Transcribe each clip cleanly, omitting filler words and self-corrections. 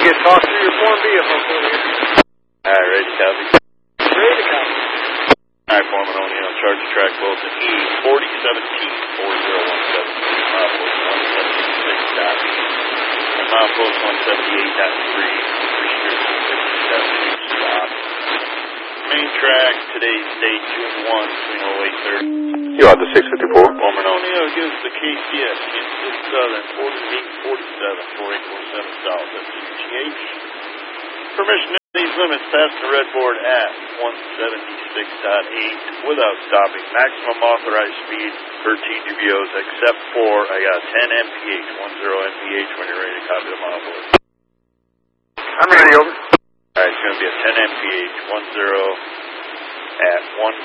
get talked through your Form vehicle for you. Alright, ready to copy? Ready to copy. Alright, Foreman O'Neill, charge of track bulletin E4017-4017, milepost 176.8, and milepost 178.3, restriction 57, stop. Main track, today's date, June 1, between 0830. You are the 654. Foreman O'Neill gives the KCS, Kansas Southern, 4847, 4847 South, that's CGH. Permission in these limits past the red board at 176.8 without stopping. Maximum authorized speed per TGBOs except for, I got 10 mph, 10 mph when you're ready to copy the mile board. I'm ready, over. Alright, it's going to be a 10 mph, 10 at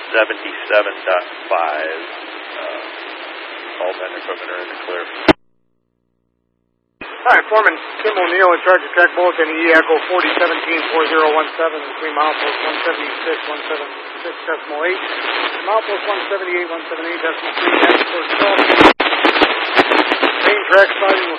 177.5. All band equipment are in the clear. Alright, Foreman Tim O'Neill in charge of track bulletin E-Echo 4017-4017 between milepost 176.176.8, milepost 178.178.3, main track siding will